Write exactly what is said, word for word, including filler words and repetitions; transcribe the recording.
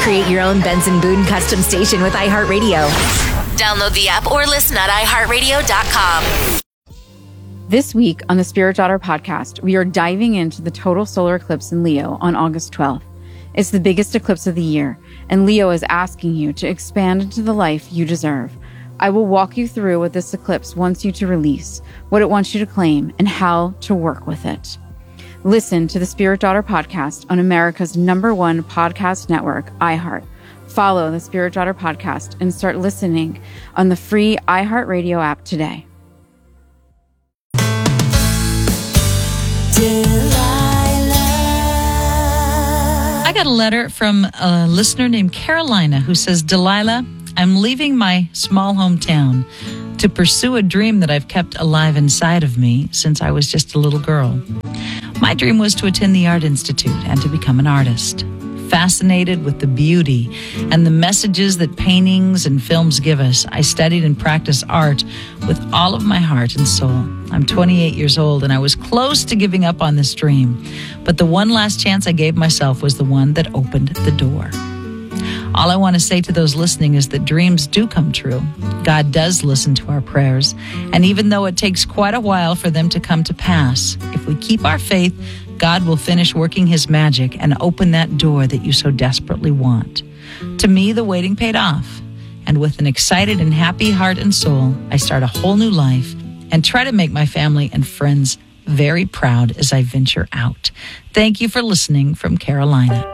Create your own Benson Boone custom station with iHeartRadio. Download the app or listen at i heart radio dot com. This week on the Spirit Daughter podcast, we are diving into the total solar eclipse in Leo on August twelfth. It's the biggest eclipse of the year, and Leo is asking you to expand into the life you deserve. I will walk you through what this eclipse wants you to release, what it wants you to claim, and how to work with it. Listen to the Spirit Daughter podcast on America's number one podcast network, iHeart. Follow the Spirit Daughter podcast and start listening on the free iHeartRadio app today. I got a letter from a listener named Carolina who says, Delilah, I'm leaving my small hometown to pursue a dream that I've kept alive inside of me since I was just a little girl. My dream was to attend the Art Institute and to become an artist. Fascinated with the beauty and the messages that paintings and films give us, I studied and practiced art with all of my heart and soul. I'm twenty-eight years old, and I was close to giving up on this dream. But the one last chance I gave myself was the one that opened the door. All I want to say to those listening is that dreams do come true. God does listen to our prayers, and even though it takes quite a while for them to come to pass, if we keep our faith, God will finish working his magic and open that door that you so desperately want. To me, the waiting paid off. And with an excited and happy heart and soul, I start a whole new life and try to make my family and friends very proud as I venture out. Thank you for listening from Carolina.